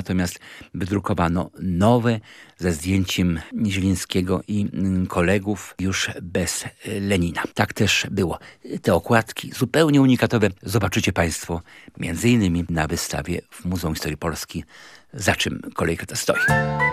natomiast wydrukowano nowe ze zdjęciem Zielińskiego i kolegów, już bez Lenina. Tak też było. Te okładki zupełnie unikatowe zobaczycie Państwo m.in. na wystawie w Muzeum Historii Polski, za czym kolejka ta stoi.